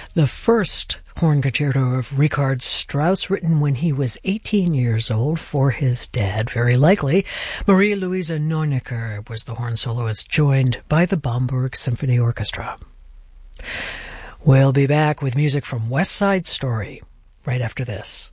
The first horn concerto of Richard Strauss, written when he was 18 years old for his dad, very likely. Maria Luisa Neunecker was the horn soloist, joined by the Bamberg Symphony Orchestra. We'll be back with music from West Side Story right after this.